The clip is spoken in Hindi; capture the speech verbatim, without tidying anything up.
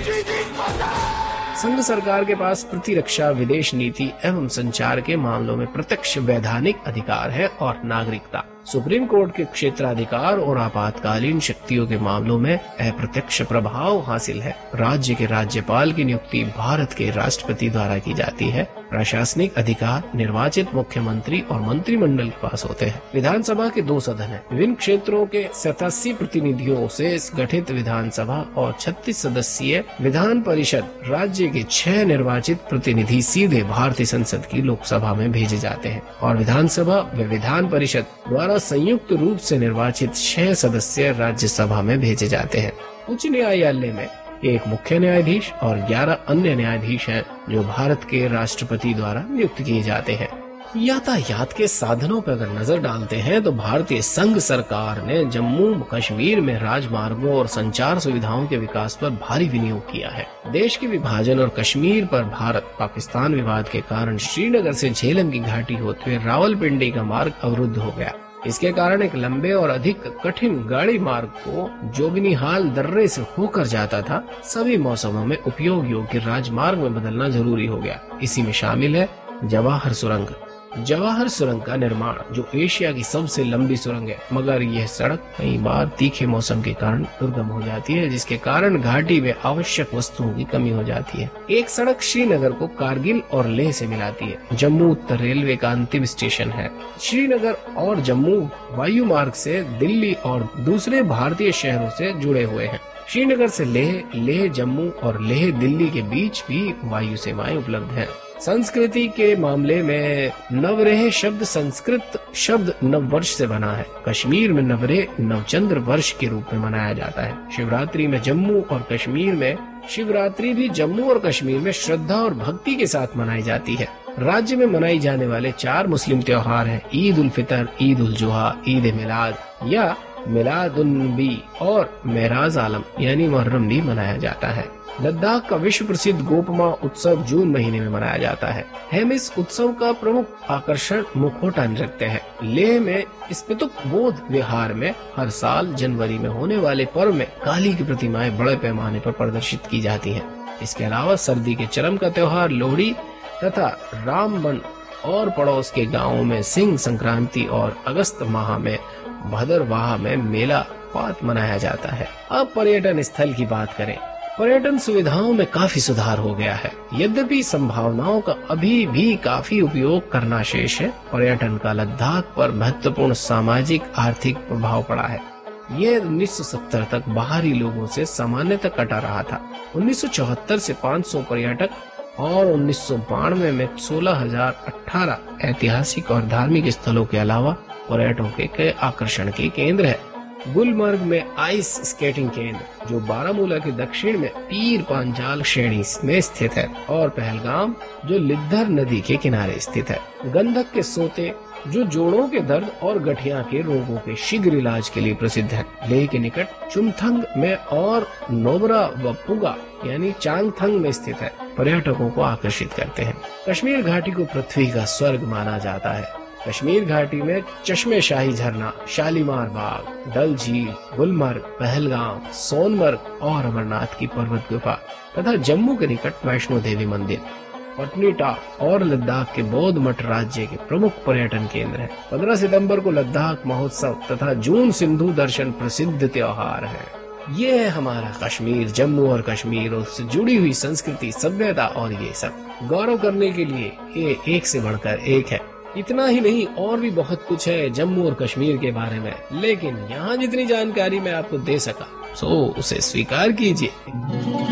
संघ सरकार के पास प्रतिरक्षा, विदेश नीति एवं संचार के मामलों में प्रत्यक्ष वैधानिक अधिकार है और नागरिकता, सुप्रीम कोर्ट के क्षेत्राधिकार और आपातकालीन शक्तियों के मामलों में अप्रत्यक्ष प्रभाव हासिल है। राज्य के राज्यपाल की नियुक्ति भारत के राष्ट्रपति द्वारा की जाती है। प्रशासनिक अधिकार निर्वाचित मुख्यमंत्री और मंत्रिमंडल के पास होते हैं। विधानसभा के दो सदन हैं। विभिन्न क्षेत्रों के सतासी प्रतिनिधियों से गठित विधानसभा और छत्तीस सदस्यीय विधान परिषद राज्य के छह निर्वाचित प्रतिनिधि सीधे भारतीय संसद की लोकसभा में भेजे जाते हैं और विधानसभा व विधान परिषद द्वारा संयुक्त रूप से निर्वाचित छह सदस्य राज्यसभा में भेजे जाते हैं। उच्च न्यायालय में एक मुख्य न्यायाधीश और ग्यारह अन्य न्यायाधीश हैं जो भारत के राष्ट्रपति द्वारा नियुक्त किए जाते हैं। यातायात के साधनों पर अगर नजर डालते हैं तो भारतीय संघ सरकार ने जम्मू कश्मीर में राजमार्गों और संचार सुविधाओं के विकास पर भारी विनियोग किया है। देश के विभाजन और कश्मीर पर भारत पाकिस्तान विवाद के कारण श्रीनगर से झेलम की घाटी होते हुए रावलपिंडी का मार्ग अवरुद्ध हो गया। इसके कारण एक लंबे और अधिक कठिन गाड़ी मार्ग को जोगनीहाल दर्रे से होकर जाता था सभी मौसमों में उपयोग योग्य राजमार्ग में बदलना जरूरी हो गया। इसी में शामिल है जवाहर सुरंग। जवाहर सुरंग का निर्माण जो एशिया की सबसे लंबी सुरंग है, मगर यह सड़क कई बार तीखे मौसम के कारण दुर्गम हो जाती है, जिसके कारण घाटी में आवश्यक वस्तुओं की कमी हो जाती है। एक सड़क श्रीनगर को कारगिल और लेह से मिलाती है। जम्मू उत्तर रेलवे का अंतिम स्टेशन है। श्रीनगर और जम्मू वायु मार्ग से दिल्ली और दूसरे भारतीय शहरों से जुड़े हुए हैं। श्रीनगर से लेह, लेह जम्मू और लेह दिल्ली के बीच भी वायु सेवाएं उपलब्ध हैं। संस्कृति के मामले में नवरेह शब्द संस्कृत शब्द नव वर्ष से बना है। कश्मीर में नवरेह नवचंद्र वर्ष के रूप में मनाया जाता है। शिवरात्रि में जम्मू और कश्मीर में शिवरात्रि भी जम्मू और कश्मीर में श्रद्धा और भक्ति के साथ मनाई जाती है। राज्य में मनाई जाने वाले चार मुस्लिम त्योहार हैं ईद उल फितर, ईद उल जुहा, ईद मिलाद या मिलादुन्नबी और मेराज आलम यानी मुहर्रम भी मनाया जाता है। लद्दाख का विश्व प्रसिद्ध गोपमा उत्सव जून महीने में मनाया जाता है। हेमिस उत्सव का प्रमुख आकर्षण मुखौटा नृत्य है। लेह में स्पितुक बौद्ध विहार में हर साल जनवरी में होने वाले पर्व में काली की प्रतिमाएं बड़े पैमाने पर प्रदर्शित की जाती हैं। इसके अलावा सर्दी के चरम का त्योहार लोहड़ी तथा रामबन और पड़ोस के गाँवों में सिंह संक्रांति और अगस्त माह में भदरवाह में मेला पात मनाया जाता है। अब पर्यटन स्थल की बात करें। पर्यटन सुविधाओं में काफी सुधार हो गया है, यद्यपि संभावनाओं का अभी भी काफी उपयोग करना शेष है। पर्यटन का लद्दाख पर महत्वपूर्ण सामाजिक आर्थिक प्रभाव पड़ा है। यह उन्नीस सौ सत्तर तक बाहरी लोगों से सामान्यतः कटा रहा था। उन्नीस सौ चौहत्तर से पाँच सौ पर्यटक और उन्नीस सौ बानवे में सोलह हजार अठारह ऐतिहासिक और धार्मिक स्थलों के अलावा पर्यटकों के आकर्षण के केंद्र है। गुलमर्ग में आइस स्केटिंग केंद्र जो बारामूला के दक्षिण में पीर पांजाल श्रेणी में स्थित है और पहलगाम जो लिद्धर नदी के किनारे स्थित है। गंधक के सोते जो जोड़ों के दर्द और गठिया के रोगों के शीघ्र इलाज के लिए प्रसिद्ध है। लेह के निकट चुमथंग में और नोबरा व पुगा यानी चांगथंग में स्थित है पर्यटकों को आकर्षित करते हैं। कश्मीर घाटी को पृथ्वी का स्वर्ग माना जाता है। कश्मीर घाटी में चश्मे शाही झरना, शालीमार बाग, डल झील, गुलमर्ग, पहलगाम, सोनमर्ग और अमरनाथ की पर्वत गुफा तथा जम्मू के निकट वैष्णो देवी मंदिर, पटनीटॉप और लद्दाख के बौद्ध मठ राज्य के प्रमुख पर्यटन केंद्र हैं। पंद्रह सितंबर को लद्दाख महोत्सव तथा जून सिंधु दर्शन प्रसिद्ध त्योहार है। ये है हमारा कश्मीर, जम्मू और कश्मीर और उससे जुड़ी हुई संस्कृति, सभ्यता और ये सब गौरव करने के लिए ये एक से बढ़कर एक है। इतना ही नहीं और भी बहुत कुछ है जम्मू और कश्मीर के बारे में, लेकिन यहाँ जितनी जानकारी मैं आपको दे सका सो उसे स्वीकार कीजिए।